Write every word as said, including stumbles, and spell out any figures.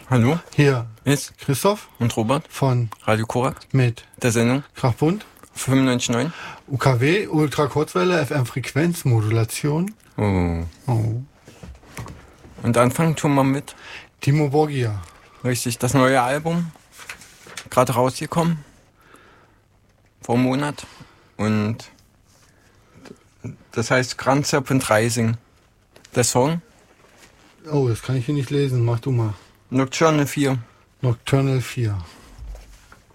Hallo, Hier ist Christoph und Robert von Radio Korax mit der Sendung Krachbund, fünfundneunzig Komma neun. U K W, Ultrakurzwelle, F M-Frequenzmodulation. Oh. Oh. Und anfangen tun wir mit, Timo Borgia. richtig, das neue Album, gerade rausgekommen, vor einem Monat. Und das heißt Grand Serpent Rising. Der Song, Oh, das kann ich hier nicht lesen. Mach du mal. Nocturnal vier. Nocturnal vier.